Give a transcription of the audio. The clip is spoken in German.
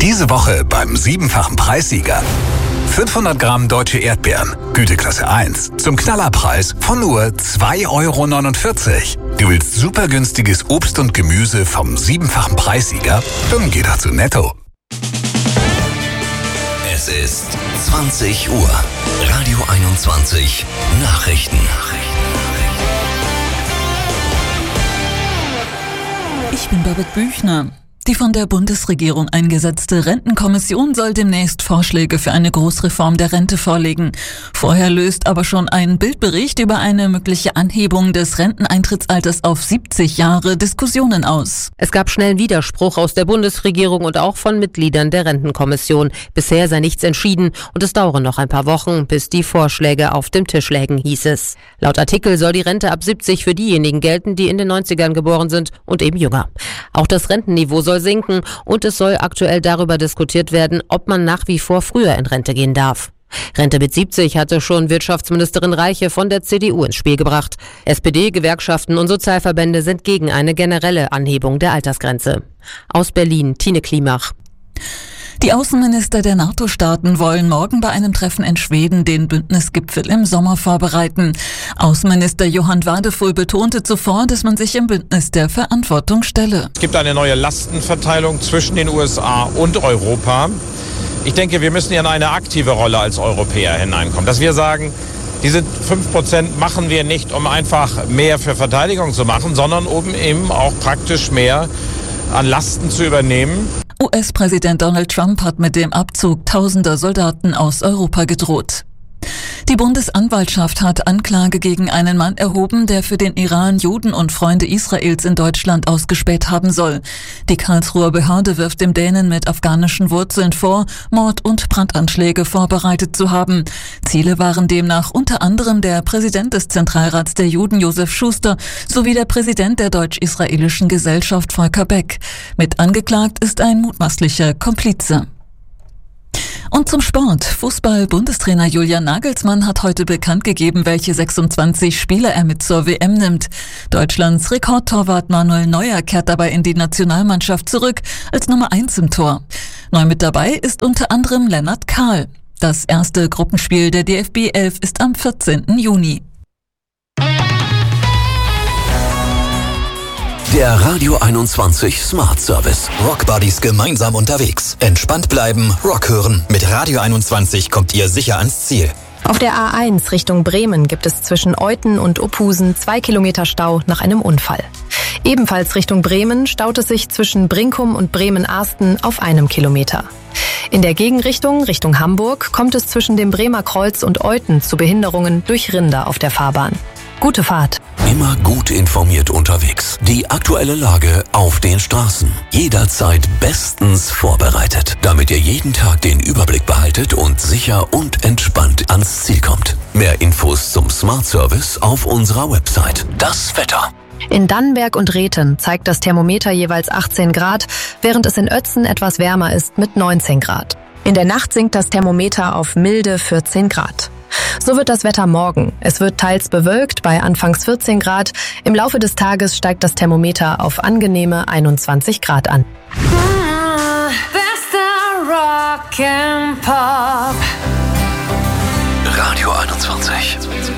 Diese Woche beim 7-fachen Preissieger. 500 Gramm deutsche Erdbeeren, Güteklasse 1, zum Knallerpreis von nur 2,49 €. Du willst super günstiges Obst und Gemüse vom 7-fachen Preissieger? Dann geh doch zu Netto. Es ist 20 Uhr. Radio 21 Nachrichten. Ich bin Babette Büchner. Die von der Bundesregierung eingesetzte Rentenkommission soll demnächst Vorschläge für eine Großreform der Rente vorlegen. Vorher löst aber schon ein Bildbericht über eine mögliche Anhebung des Renteneintrittsalters auf 70 Jahre Diskussionen aus. Es gab schnell Widerspruch aus der Bundesregierung und auch von Mitgliedern der Rentenkommission. Bisher sei nichts entschieden und es dauere noch ein paar Wochen, bis die Vorschläge auf dem Tisch lägen, hieß es. Laut Artikel soll die Rente ab 70 für diejenigen gelten, die in den 90ern geboren sind und eben jünger. Auch das Rentenniveau soll sinken und es soll aktuell darüber diskutiert werden, ob man nach wie vor früher in Rente gehen darf. Rente mit 70 hatte schon Wirtschaftsministerin Reiche von der CDU ins Spiel gebracht. SPD, Gewerkschaften und Sozialverbände sind gegen eine generelle Anhebung der Altersgrenze. Aus Berlin, Tine Klimach. Die Außenminister der NATO-Staaten wollen morgen bei einem Treffen in Schweden den Bündnisgipfel im Sommer vorbereiten. Außenminister Johann Wadefull betonte zuvor, dass man sich im Bündnis der Verantwortung stelle. Es gibt eine neue Lastenverteilung zwischen den USA und Europa. Ich denke, wir müssen in eine aktive Rolle als Europäer hineinkommen. Dass wir sagen, diese 5% machen wir nicht, um einfach mehr für Verteidigung zu machen, sondern um eben auch praktisch mehr an Lasten zu übernehmen. US-Präsident Donald Trump hat mit dem Abzug tausender Soldaten aus Europa gedroht. Die Bundesanwaltschaft hat Anklage gegen einen Mann erhoben, der für den Iran Juden und Freunde Israels in Deutschland ausgespäht haben soll. Die Karlsruher Behörde wirft dem Dänen mit afghanischen Wurzeln vor, Mord- und Brandanschläge vorbereitet zu haben. Ziele waren demnach unter anderem der Präsident des Zentralrats der Juden Josef Schuster sowie der Präsident der deutsch-israelischen Gesellschaft Volker Beck. Mit angeklagt ist ein mutmaßlicher Komplize. Und zum Sport. Fußball-Bundestrainer Julian Nagelsmann hat heute bekannt gegeben, welche 26 Spieler er mit zur WM nimmt. Deutschlands Rekordtorwart Manuel Neuer kehrt dabei in die Nationalmannschaft zurück als Nummer 1 im Tor. Neu mit dabei ist unter anderem Lennart Kahl. Das erste Gruppenspiel der DFB 11 ist am 14. Juni. Der Radio 21 Smart Service. Rock Buddies gemeinsam unterwegs. Entspannt bleiben, Rock hören. Mit Radio 21 kommt ihr sicher ans Ziel. Auf der A1 Richtung Bremen gibt es zwischen Euthen und Uphusen 2 Kilometer Stau nach einem Unfall. Ebenfalls Richtung Bremen staut es sich zwischen Brinkum und Bremen-Arsten auf 1 Kilometer. In der Gegenrichtung, Richtung Hamburg, kommt es zwischen dem Bremer Kreuz und Euthen zu Behinderungen durch Rinder auf der Fahrbahn. Gute Fahrt. Immer gut informiert unterwegs. Die aktuelle Lage auf den Straßen. Jederzeit bestens vorbereitet, damit ihr jeden Tag den Überblick behaltet und sicher und entspannt ans Ziel kommt. Mehr Infos zum Smart Service auf unserer Website. Das Wetter. In Dannenberg und Rethel zeigt das Thermometer jeweils 18 Grad, während es in Ötzen etwas wärmer ist mit 19 Grad. In der Nacht sinkt das Thermometer auf milde 14 Grad. So wird das Wetter morgen. Es wird teils bewölkt bei anfangs 14 Grad. Im Laufe des Tages steigt das Thermometer auf angenehme 21 Grad an. Bester Rock and Pop. Radio 21.